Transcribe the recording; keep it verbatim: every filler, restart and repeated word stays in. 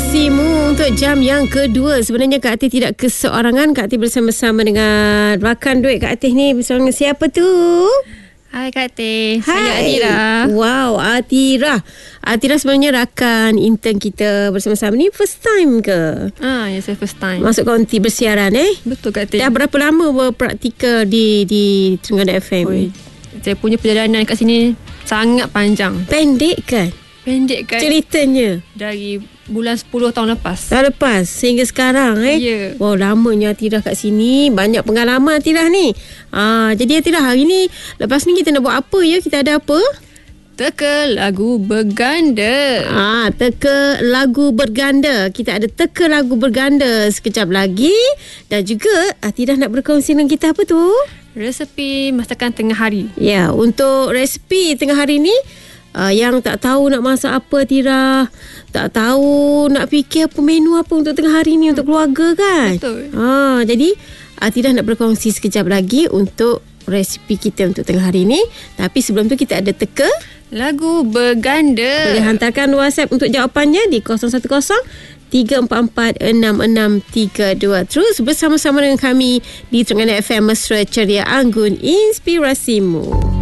Inspirasimu untuk jam yang kedua. Sebenarnya Kak Atih tidak keseorangan. Kak Atih bersama-sama dengan rakan duit Kak Atih ni. Bersama dengan siapa tu? Hai Kak Atih. Hai. Saya Atira. Wow, Atira. Atira sebenarnya rakan intern kita bersama-sama ni. First time ke? Ah, ya, saya first time. Masuk konti bersiaran eh? Betul Kak Atih. Dah berapa lama berpraktikal di di Terengganu F M? Oi, saya punya perjalanan kat sini sangat panjang. Pendek kan? Pendek kan? Ceritanya Dari bulan sepuluh tahun lepas. dah lepas sehingga sekarang eh. Ya. Wow, lamanya Atira kat sini. Banyak pengalaman Atira ni. Ah, jadi Atira hari ni, lepas ni kita nak buat apa ya? Kita ada apa? Teka lagu berganda. Ah, teka lagu berganda. Kita ada teka lagu berganda sekejap lagi. Dan juga Atira nak berkongsi dengan kita apa tu? Resepi masakan tengah hari. Ya, untuk resipi tengah hari ni, uh, yang tak tahu nak masak apa Tira, tak tahu nak fikir apa menu apa untuk tengah hari ni untuk keluarga kan. Betul. Ha, jadi Tira nak berkongsi sekejap lagi untuk resipi kita untuk tengah hari ni. Tapi sebelum tu kita ada teka Lagu berganda. boleh hantarkan WhatsApp untuk jawapannya di kosong satu kosong tiga empat empat enam enam tiga dua. Terus bersama-sama dengan kami di Terengganu F M Mesra Ceria Anggun Inspirasimu.